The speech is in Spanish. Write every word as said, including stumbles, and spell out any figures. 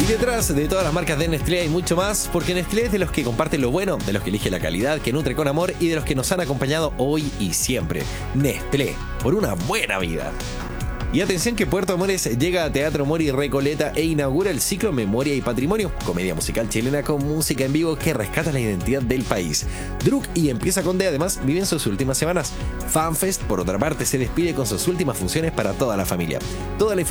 Y detrás de todas las marcas de Nestlé hay mucho más, porque Nestlé es de los que comparte lo bueno, de los que elige la calidad, que nutre con amor y de los que nos han acompañado hoy y siempre. Nestlé, por una buena vida. Y atención que Puerto Amores llega a Teatro Mori Recoleta e inaugura el ciclo Memoria y Patrimonio, comedia musical chilena con música en vivo que rescata la identidad del país. Druk y Empieza con D además viven sus últimas semanas. FanFest, por otra parte, se despide con sus últimas funciones para toda la familia. Toda la